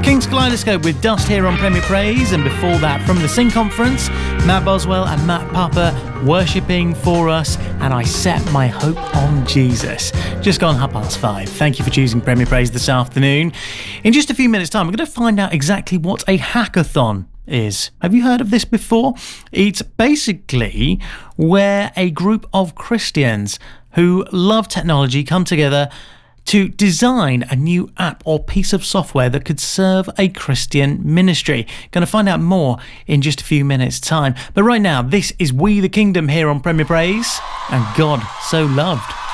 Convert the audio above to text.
King's Kaleidoscope with Dust here on Premier Praise, and before that from the Sing Conference, Matt Boswell and Matt Papa worshipping for us, and I set my hope on Jesus. Just gone 5:30. Thank you for choosing Premier Praise this afternoon. In just a few minutes' time, we're going to find out exactly what a hackathon is. Have you heard of this before? It's basically where a group of Christians who love technology come together to design a new app or piece of software that could serve a Christian ministry. Going to find out more in just a few minutes' time. But right now, this is We the Kingdom here on Premier Praise, and God So Loved.